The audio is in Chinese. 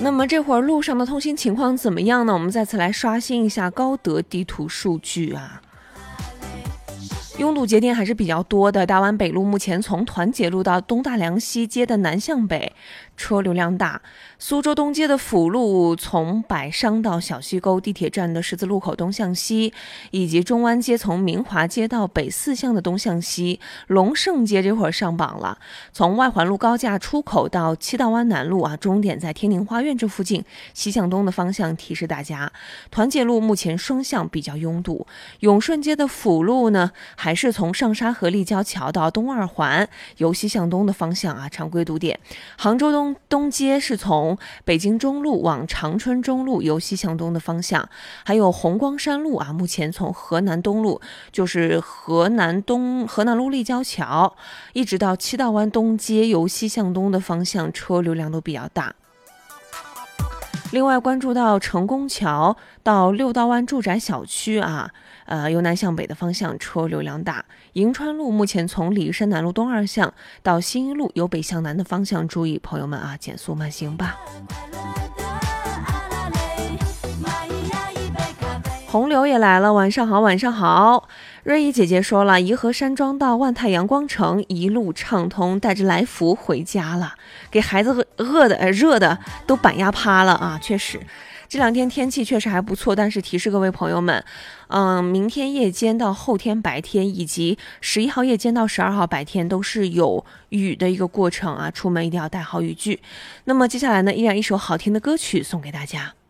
那么这会儿路上的通行情况怎么样呢？我们再次来刷新一下高德地图数据啊。拥堵节点还是比较多的，大湾北路目前从团结路到东大梁西街的南向北车流量大，苏州东街的辅路从百商到小西沟地铁站的十字路口东向西，以及中湾街从明华街到北四巷的东向西，龙盛街这会儿上榜了，从外环路高架出口到七道湾南路啊，终点在天宁花苑这附近，西向东的方向提示大家，团结路目前双向比较拥堵，永顺街的辅路呢还是从上沙河立交桥到东二环由西向东的方向啊，常规堵点。杭州东街是从北京中路往长春中路由西向东的方向，还有红光山路啊，目前从河南东路就是河南路立交桥一直到七道湾东街由西向东的方向车流量都比较大。另外关注到成功桥到六道湾住宅小区啊，由南向北的方向车流量大。银川路目前从李山南路东二巷到新一路由北向南的方向，注意朋友们啊，减速慢行吧。洪流也来了，晚上好，晚上好。瑞怡姐姐说了，颐和山庄到万泰阳光城一路畅通，带着来福回家了，给孩子热的都板鸭趴了啊！确实，这两天天气确实还不错，但是提示各位朋友们，明天夜间到后天白天，以及11号夜间到12号白天都是有雨的一个过程啊，出门一定要带好雨具。那么接下来呢，依然一首好听的歌曲送给大家。